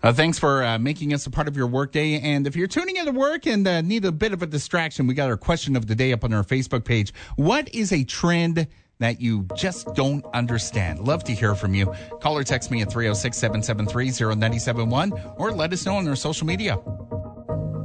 Thanks for making us a part of your workday. And if you're tuning into work and need a bit of a distraction, we got our question of the day up on our Facebook page. What is a trend that you just don't understand? Love to hear from you. Call or text me at 306-773-0971 or let us know on our social media.